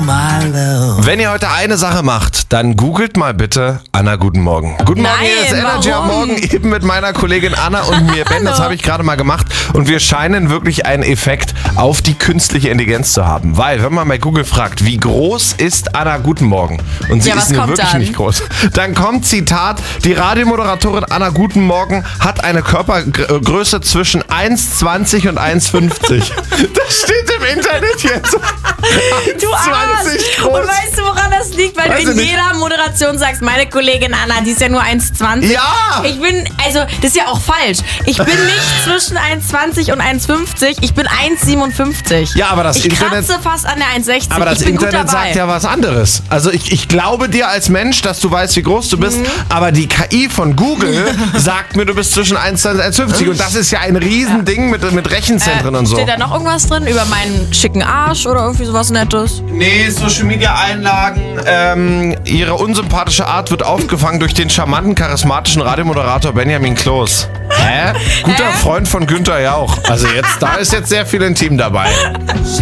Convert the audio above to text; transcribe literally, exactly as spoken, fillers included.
my love. Wenn ihr heute eine Sache macht, dann googelt mal bitte Anna Guten Morgen. Guten Morgen, Nein, hier ist Energy am warum? Morgen, eben mit meiner Kollegin Anna und mir Ben. Das habe ich gerade mal gemacht. Und wir scheinen wirklich einen Effekt auf die künstliche Intelligenz zu haben. Weil, wenn man bei Google fragt, wie groß ist Anna Guten Morgen? Und sie Ja, ist was nur kommt wirklich dann? nicht groß. Dann kommt, Zitat, die Radiomoderatorin Anna Guten Morgen hat eine Körpergröße zwischen eins zwanzig und eins fünfzig. Das steht im Internet jetzt. Du Arsch! zwanzig groß. Und weißt du, woran das liegt? Weil Weiß du ich in nicht. jeder Moderation sagst, meine Kollegin Anna, die ist ja nur eins zwanzig. Ja! Ich bin, also, das ist ja auch falsch. Ich bin nicht zwischen eins zwanzig und eins fünfzig, ich bin eins siebenundfünfzig. Ja, aber das ich Internet- kratze fast an der eins sechzig. Aber das ich bin Internet gut dabei. sagt ja was anderes. Also ich, ich glaube dir als Mensch, dass du weißt, wie groß du bist, Mhm. aber die K I von Google sagt mir, du bist zwischen eins zwanzig und eins fünfzig und das ist ja ein Riesending mit, mit Rechenzentren Äh, und so. Steht da noch irgendwas drin über meinen schicken Arsch oder irgendwie sowas Nettes? Nee, Social Media Einlagen, ähm, ihre unsympathische Art wird aufgefangen durch den charmanten, charismatischen Radiomoderator Benjamin Kloß. Hä? Guter Hä? Freund von Günther Jauch. Also jetzt, da ist jetzt sehr viel Intim dabei. She